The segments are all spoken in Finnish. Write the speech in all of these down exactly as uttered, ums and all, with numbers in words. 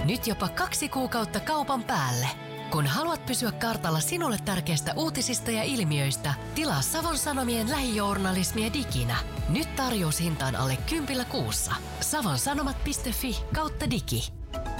Nyt jopa kaksi kuukautta kaupan päälle. Kun haluat pysyä kartalla sinulle tärkeistä uutisista ja ilmiöistä, tilaa Savon Sanomien lähijournalismia diginä. Nyt tarjoushintaan alle kympillä kuussa. savonsanomat piste fi kautta digi.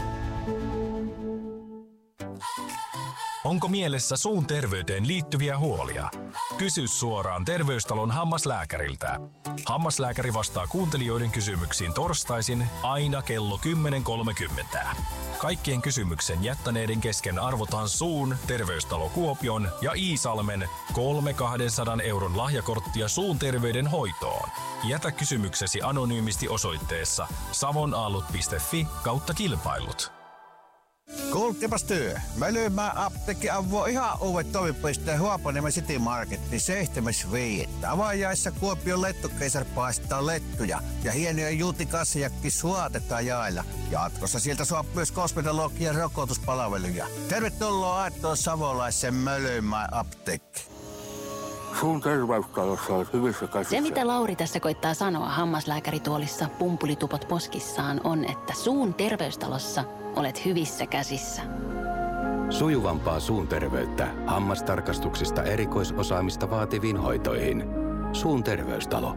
Onko mielessä suun terveyteen liittyviä huolia? Kysy suoraan Terveystalon hammaslääkäriltä. Hammaslääkäri vastaa kuuntelijoiden kysymyksiin torstaisin aina kello kymmenen kolmekymmentä. Kaikkien kysymyksen jättäneiden kesken arvotaan suun, Terveystalo Kuopion ja Iisalmen kolme kaksisataa euron lahjakorttia suun terveyden hoitoon. Jätä kysymyksesi anonyymisti osoitteessa savonaalut piste fi kautta kilpailut. Kuulkepas työ. Mä lyymään apteekki avoo ihan uudet toimipisteen Huopaniemen City Marketin seitsemäs viidettä. Avajaissa Kuopion lettukeisar paistaa lettuja ja hienoja juutikassejakki suotetaan jaella. Jatkossa sieltä saa myös kosmetologian rokotuspalveluja. Tervetuloa Aittoon savolaisen Mölymään apteekki. Suun terveystalossa on hyvissä käsissä. Se, mitä Lauri tässä koittaa sanoa hammaslääkärituolissa pumpulitupot poskissaan, on, että suun terveystalossa olet hyvissä käsissä. Sujuvampaa suun terveyttä hammastarkastuksista erikoisosaamista vaativiin hoitoihin. Suun terveystalo.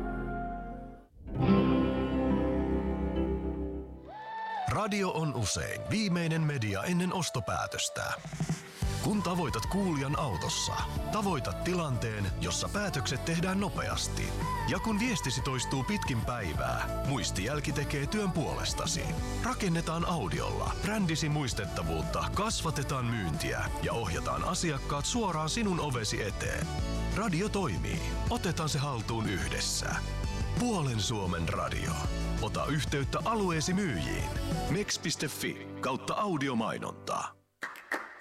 Radio on usein viimeinen media ennen ostopäätöstä. Kun tavoitat kuulijan autossa, tavoitat tilanteen, jossa päätökset tehdään nopeasti. Ja kun viestisi toistuu pitkin päivää, muistijälki tekee työn puolestasi. Rakennetaan audiolla brändisi muistettavuutta, kasvatetaan myyntiä ja ohjataan asiakkaat suoraan sinun ovesi eteen. Radio toimii. Otetaan se haltuun yhdessä. Puolen Suomen radio. Ota yhteyttä alueesi myyjiin. meks piste fi kautta audiomainontaa.